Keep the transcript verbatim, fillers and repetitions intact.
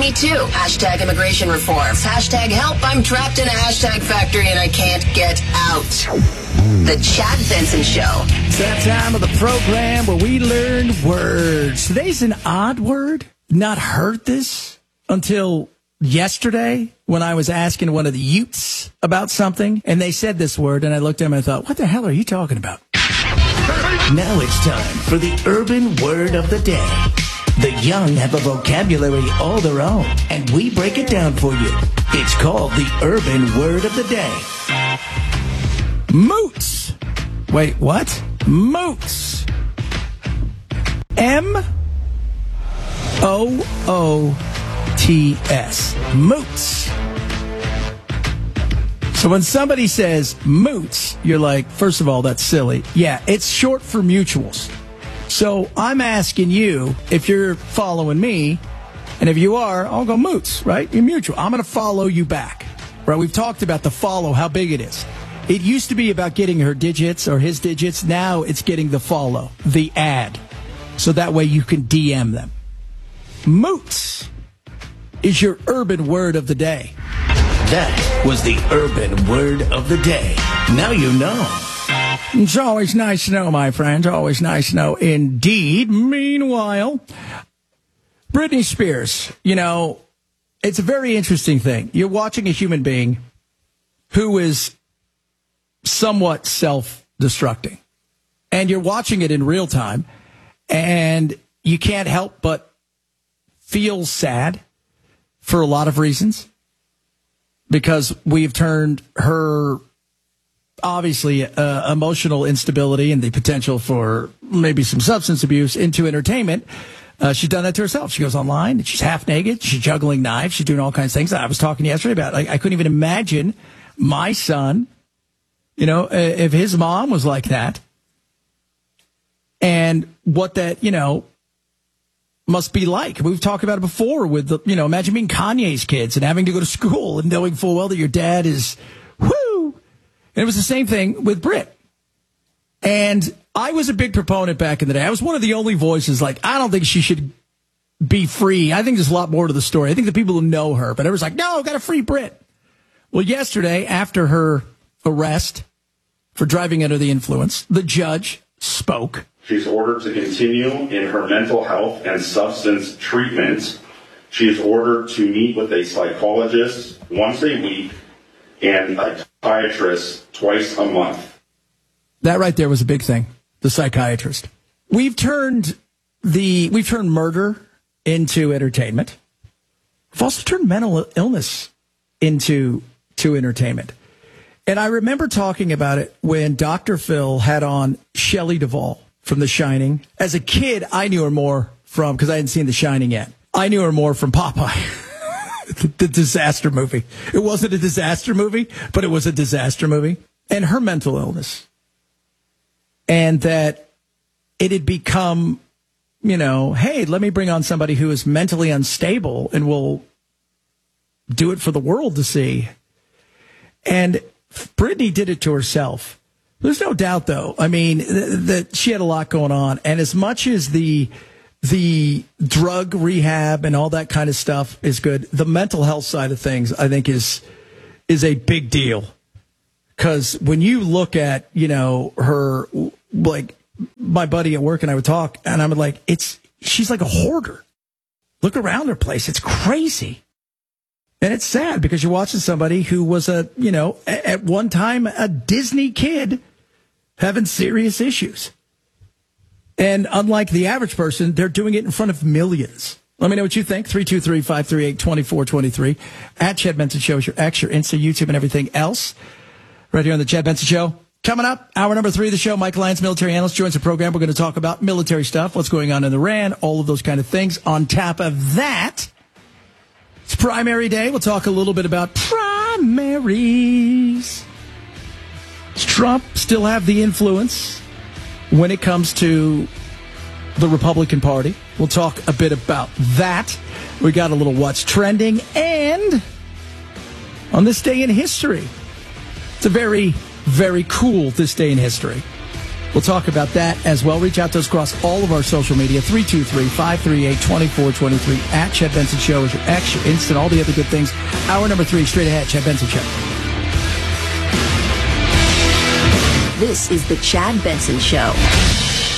me too. Hashtag immigration reforms. Hashtag help. I'm trapped in a hashtag factory and I can't get out. The Chad Benson Show. It's that time of the program where we learn words. Today's an odd word. Not heard this until yesterday when I was asking one of the Utes about something, and they said this word, and I looked at them and I thought, what the hell are you talking about? Now it's time for the urban word of the day. The young have a vocabulary all their own, and we break it down for you. It's called the urban word of the day. Moots. Wait, what? Moots. M O O T S. Moots. So when somebody says moots, you're like, first of all, that's silly. Yeah, it's short for mutuals. So I'm asking you, if you're following me, and if you are, I'll go moots, right? You're mutual. I'm going to follow you back, right? We've talked about the follow, how big it is. It used to be about getting her digits or his digits. Now it's getting the follow, the add. So that way you can D M them. Moots is your urban word of the day. That was the urban word of the day. Now you know. It's always nice to know, my friends. Always nice to know indeed. Meanwhile, Britney Spears, you know, it's a very interesting thing. You're watching a human being who is somewhat self-destructing. And you're watching it in real time. And you can't help but feel sad for a lot of reasons. Because we've turned her, obviously, uh, emotional instability and the potential for maybe some substance abuse into entertainment. Uh, she's done that to herself. She goes online, and she's half naked. She's juggling knives. She's doing all kinds of things. I was talking yesterday about, like, I couldn't even imagine my son, you know, if his mom was like that. And what that, you know, must be like. We've talked about it before with, the, you know, imagine being Kanye's kids and having to go to school and knowing full well that your dad is, whoo. And it was the same thing with Brit. And I was a big proponent back in the day. I was one of the only voices like, I don't think she should be free. I think there's a lot more to the story. I think the people who know her, but everyone's like, no, got to free Brit. Well, yesterday, after her arrest for driving under the influence, the judge spoke. She's ordered to continue in her mental health and substance treatment. She is ordered to meet with a psychologist once a week and a psychiatrist twice a month. That right there was a big thing, the psychiatrist. We've turned the we've turned murder into entertainment. We've also turned mental illness into to entertainment. And I remember talking about it when Doctor Phil had on Shelley Duvall from The Shining. As a kid, I knew her more from, because I hadn't seen The Shining yet, I knew her more from Popeye, the, the disaster movie. It wasn't a disaster movie, but it was a disaster movie. And her mental illness. And that it had become, you know, hey, let me bring on somebody who is mentally unstable and will do it for the world to see. And Britney did it to herself. There's no doubt, though. I mean, th- that she had a lot going on. And as much as the the drug rehab and all that kind of stuff is good, the mental health side of things, I think, is is a big deal. Because when you look at, you know, her, like, my buddy at work and I would talk, and I'm like, it's she's like a hoarder. Look around her place. It's crazy. And it's sad because you're watching somebody who was a, you know, at one time a Disney kid having serious issues. And unlike the average person, they're doing it in front of millions. Let me know what you think. three two three, five three eight, two four two three. At Chad Benson Show is your X, your Insta, YouTube, and everything else. Right here on the Chad Benson Show. Coming up, hour number three of the show, Mike Lyons, military analyst, joins the program. We're going to talk about military stuff, what's going on in Iran, all of those kind of things. On top of that, it's primary day. We'll talk a little bit about primaries. Does Trump still have the influence when it comes to the Republican Party? We'll talk a bit about that. We got a little what's trending. And on this day in history, it's a very, very cool this day in history. We'll talk about that as well. Reach out to us across all of our social media, three two three, five three eight, two four two three, at Chad Benson Show is your X, your Instant, all the other good things. Hour number three, straight ahead, Chad Benson Show. This is the Chad Benson Show.